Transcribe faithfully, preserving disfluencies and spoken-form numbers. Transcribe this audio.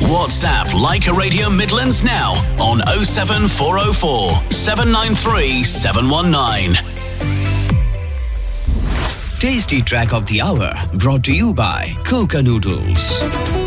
WhatsApp Leica Radio Midlands now on oh seven four oh four, seven nine three, seven one nine. Tasty track of the hour brought to you by Coca Noodles.